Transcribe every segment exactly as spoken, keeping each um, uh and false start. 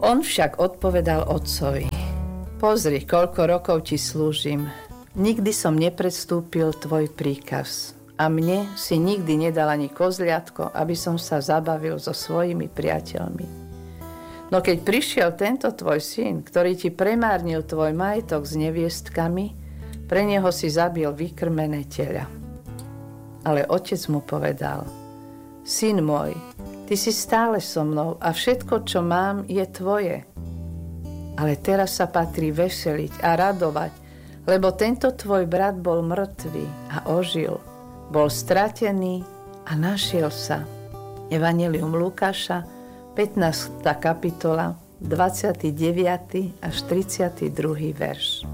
On však odpovedal otcovi: Pozri, koľko rokov ti slúžim. Nikdy som nepredstúpil tvoj príkaz. A mne si nikdy nedal ani kozliatko, aby som sa zabavil so svojimi priateľmi. No keď prišiel tento tvoj syn, ktorý ti premárnil tvoj majetok s neviestkami, pre neho si zabil vykrmené teľa. Ale otec mu povedal: Syn môj, ty si stále so mnou a všetko, čo mám, je tvoje. Ale teraz sa patrí veseliť a radovať, lebo tento tvoj brat bol mŕtvý a ožil, bol stratený a našiel sa. Evangelium Lukáša, pätnásta kapitola, dvadsiaty deviaty až tridsiaty druhý verš.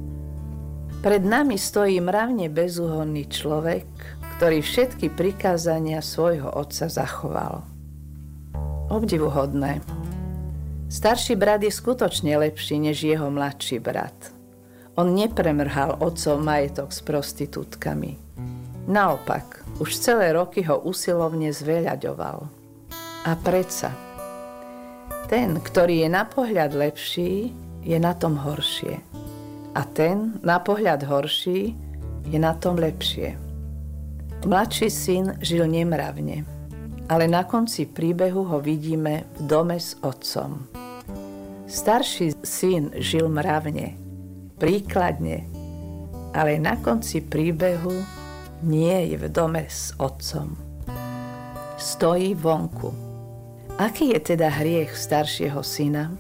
Pred nami stojí mravne bezúhonný človek, ktorý všetky prikázania svojho otca zachoval. Obdivuhodné. Starší brat je skutočne lepší než jeho mladší brat. On nepremrhal otcov majetok s prostitútkami. Naopak, už celé roky ho usilovne zveľaďoval. A predsa, ten, ktorý je na pohľad lepší, je na tom horšie. A ten, na pohľad horší, je na tom lepšie. Mladší syn žil nemravne, ale na konci príbehu ho vidíme v dome s otcom. Starší syn žil mravne, príkladne, ale na konci príbehu nie je v dome s otcom. Stojí vonku. Aký je teda hriech staršieho syna?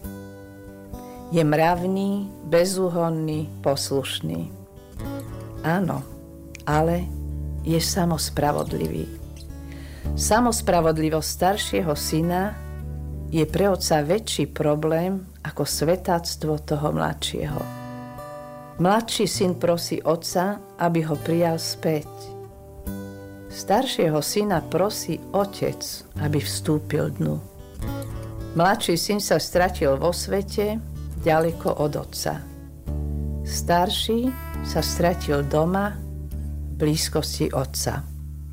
Je mravný, bezúhonný, poslušný. Áno, ale je samospravodlivý. Samospravodlivosť staršieho syna je pre otca väčší problém ako svetáctvo toho mladšieho. Mladší syn prosí otca, aby ho prijal späť. Staršieho syna prosí otec, aby vstúpil dnu. Mladší syn sa stratil vo svete, ďaleko od otca. Starší sa stratil doma, v blízkosti otca.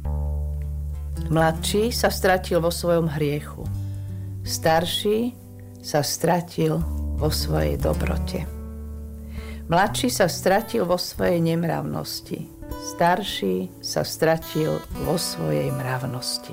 Mladší sa stratil vo svojom hriechu. Starší sa stratil vo svojej dobrote. Mladší sa stratil vo svojej nemravnosti. Starší sa stratil vo svojej mravnosti.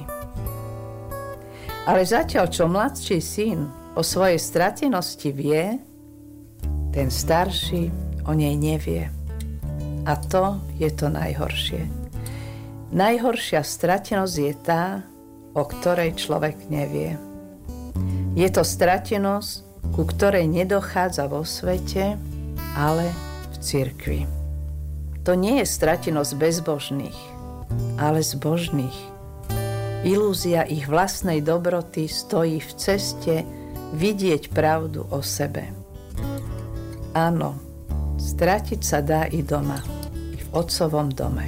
Ale zatiaľ, čo mladší syn o svojej stratenosti vie, ten starší o nej nevie. A to je to najhoršie. Najhoršia stratenosť je tá, o ktorej človek nevie. Je to stratenosť, ku ktorej nedochádza vo svete, ale v cirkvi. To nie je stratenosť bezbožných, ale zbožných. Ilúzia ich vlastnej dobroty stojí v ceste vidieť pravdu o sebe. Áno, stratiť sa dá i doma, i v otcovom dome.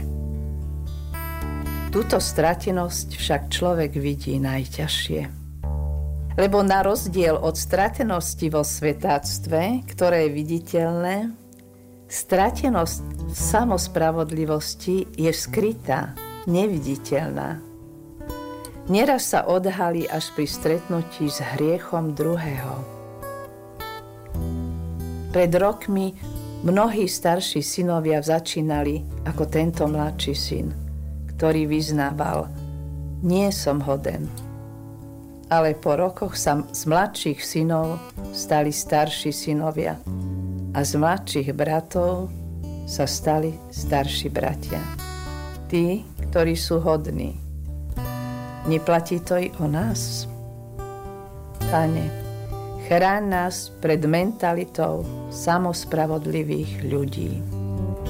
Túto stratenosť však človek vidí najťažšie. Lebo na rozdiel od stratenosti vo svetáctve, ktoré je viditeľné, stratenosť v samospravodlivosti je skrytá, neviditeľná. Neraz sa odhalí až pri stretnutí s hriechom druhého. Pred rokmi mnohí starší synovia začínali ako tento mladší syn, ktorý vyznával: nie som hoden. Ale po rokoch sa z mladších synov stali starší synovia a z mladších bratov sa stali starší bratia. Tí, ktorí sú hodní. Neplatí to i o nás? Pane, chráň nás pred mentalitou samospravodlivých ľudí.